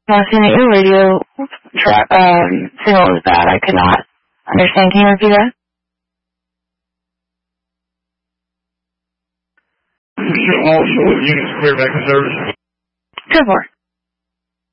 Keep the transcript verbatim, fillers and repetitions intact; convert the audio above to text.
I was saying that your radio tra- um, signal was bad. I could not understand. Can you repeat that? Also, units clear back to service. Good work.